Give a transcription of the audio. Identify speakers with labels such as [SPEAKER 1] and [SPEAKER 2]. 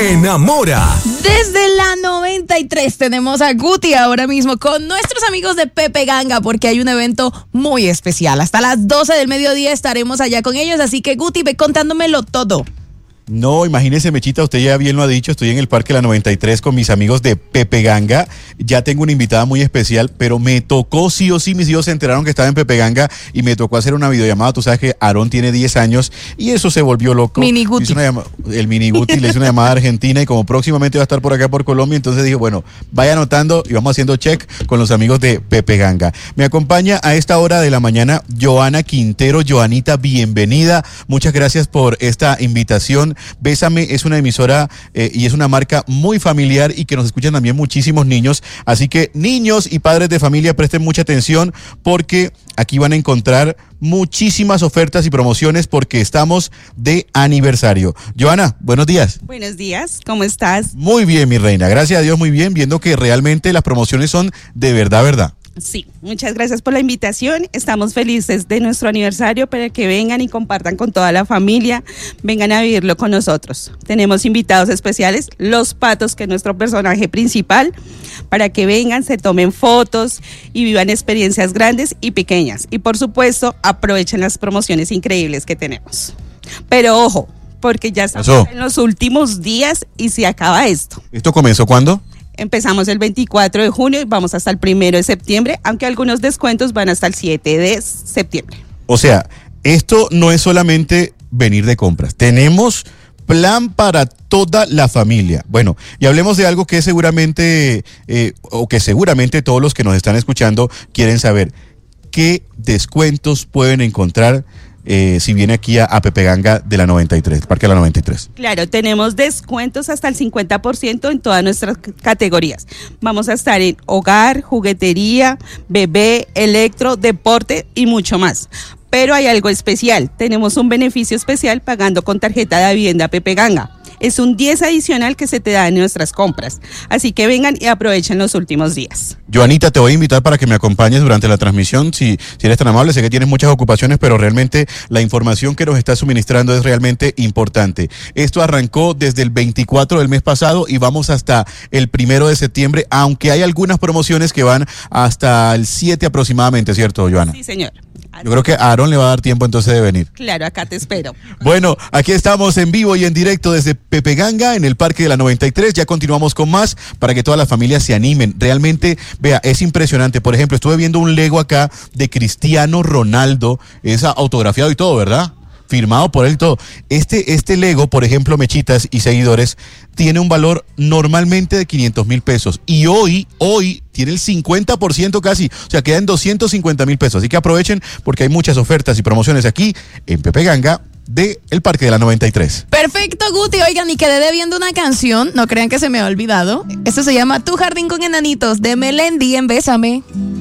[SPEAKER 1] me enamora.
[SPEAKER 2] Desde la 93 tenemos a Guti ahora mismo con nuestros amigos de Pepe Ganga porque hay un evento muy especial. Hasta las 12 del mediodía estaremos allá con ellos, así que Guti, ve contándomelo todo.
[SPEAKER 3] No, imagínese, Mechita, usted ya bien lo ha dicho, estoy en el Parque La 93 con mis amigos de Pepe Ganga. Ya tengo una invitada muy especial, pero me tocó sí o sí, mis hijos se enteraron que estaba en Pepe Ganga y me tocó hacer una videollamada. Tú sabes que Aarón tiene 10 años y eso se volvió loco.
[SPEAKER 2] Mini Guti.
[SPEAKER 3] El Mini Guti le hizo una llamada a Argentina y como próximamente va a estar por acá por Colombia, entonces dijo, bueno, vaya anotando y vamos haciendo check con los amigos de Pepe Ganga. Me acompaña a esta hora de la mañana Joana Quintero. Joanita, bienvenida. Muchas gracias por esta invitación. Bésame es una emisora y es una marca muy familiar y que nos escuchan también muchísimos niños. Así que niños y padres de familia, presten mucha atención porque aquí van a encontrar muchísimas ofertas y promociones porque estamos de aniversario. Joana, buenos días.
[SPEAKER 4] Buenos días, ¿cómo estás?
[SPEAKER 3] Muy bien, mi reina. Gracias a Dios, muy bien, viendo que realmente las promociones son de verdad, verdad.
[SPEAKER 4] Sí, muchas gracias por la invitación. Estamos felices de nuestro aniversario para que vengan y compartan con toda la familia. Vengan a vivirlo con nosotros. Tenemos invitados especiales, Los Patos, que es nuestro personaje principal, para que vengan, se tomen fotos y vivan experiencias grandes y pequeñas. Y por supuesto, aprovechen las promociones increíbles que tenemos. Pero ojo, porque ya estamos en los últimos días y se acaba esto.
[SPEAKER 3] ¿Esto comenzó cuándo?
[SPEAKER 4] Empezamos el 24 de junio y vamos hasta el 1 de septiembre, aunque algunos descuentos van hasta el 7 de septiembre.
[SPEAKER 3] O sea, esto no es solamente venir de compras. Tenemos plan para toda la familia. Bueno, y hablemos de algo que seguramente todos los que nos están escuchando quieren saber. ¿Qué descuentos pueden encontrar si viene aquí a Pepe Ganga de la 93, Parque de la 93?
[SPEAKER 4] Claro, tenemos descuentos hasta el 50% en todas nuestras categorías. Vamos a estar en hogar, juguetería, bebé, electro, deporte y mucho más. Pero hay algo especial, tenemos un beneficio especial pagando con tarjeta de vivienda Pepe Ganga. Es un 10 adicional que se te da en nuestras compras. Así que vengan y aprovechen los últimos días.
[SPEAKER 3] Joanita, te voy a invitar para que me acompañes durante la transmisión, si eres tan amable. Sé que tienes muchas ocupaciones, pero realmente la información que nos estás suministrando es realmente importante. Esto arrancó desde el 24 del mes pasado y vamos hasta el 1 de septiembre, aunque hay algunas promociones que van hasta el 7 aproximadamente, ¿cierto, Joana?
[SPEAKER 4] Sí, señor.
[SPEAKER 3] Yo creo que a Aarón le va a dar tiempo entonces de venir.
[SPEAKER 4] Claro, acá te espero.
[SPEAKER 3] Bueno, aquí estamos en vivo y en directo desde Pepe Ganga en el Parque de la 93. Ya continuamos con más para que todas las familias se animen. Realmente, vea, es impresionante. Por ejemplo, estuve viendo un Lego acá de Cristiano Ronaldo. Es autografiado y todo, ¿verdad? Firmado por él y todo. Este Lego, por ejemplo, Mechitas y seguidores, tiene un valor normalmente de 500,000 pesos. Y hoy tiene el 50% casi. O sea, queda en 250,000 pesos. Así que aprovechen porque hay muchas ofertas y promociones aquí en Pepe Ganga de el Parque de la 93.
[SPEAKER 2] Perfecto, Guti. Oigan, y quedé debiendo una canción. No crean que se me ha olvidado. Esto se llama Tu Jardín con Enanitos de Melendi en Bésame.